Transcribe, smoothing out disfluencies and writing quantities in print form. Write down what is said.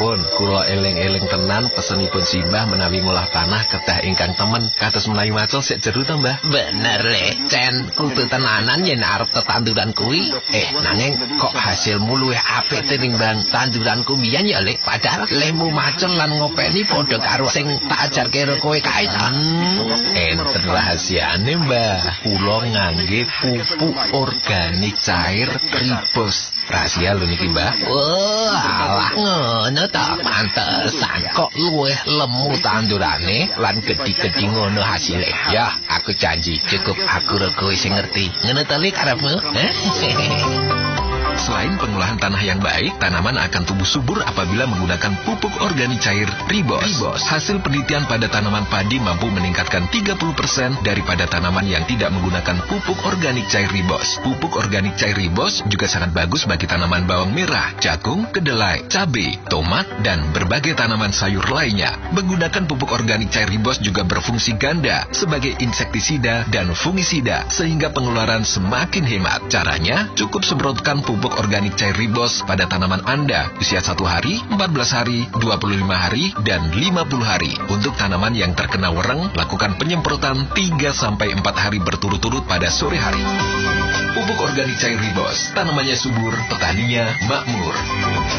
Pripun kula eling-eling tenan pesenipun simbah menawi ngolah tanah kedah ingkang temen kados menawi macul sik jeru to Mbah. Bener Cen, kudu tenanan yen arep tetanduran kuwi. Nanging kok hasilmu luwih apik tinimbang tanduranku mbiyen ya Lek. Padahal lemu macul lan ngopeni padha karo sing tak ajarke karo kowe kae ta. Enten rahasiane Mbah. Kula ngangge pupuk organik cair Ribos. Rahasia lho niki Mbah. Alah ngono ta, pantesan kok luwih lemu tandurane lan gedhi-gedhi ngono hasile. Ya, aku janji cukup aku karo kowe sing ngerti. Ngono ta Lek karepmu? Selain pengolahan tanah yang baik, tanaman akan tumbuh subur apabila menggunakan pupuk organik cair Ribos. Hasil penelitian pada tanaman padi mampu meningkatkan 30% daripada tanaman yang tidak menggunakan pupuk organik cair Ribos. Pupuk organik cair Ribos juga sangat bagus bagi tanaman bawang merah, jagung, kedelai, cabai, tomat, dan berbagai tanaman sayur lainnya. Menggunakan pupuk organik cair Ribos juga berfungsi ganda sebagai insektisida dan fungisida, sehingga pengeluaran semakin hemat. Caranya, cukup semprotkan pupuk organik cair Ribos pada tanaman Anda usia 1 hari, 14 hari, 25 hari, dan 50 hari. Untuk tanaman yang terkena wereng, lakukan penyemprotan 3-4 hari berturut-turut pada sore hari. Pupuk organik cair Ribos, tanamannya subur, petaninya makmur.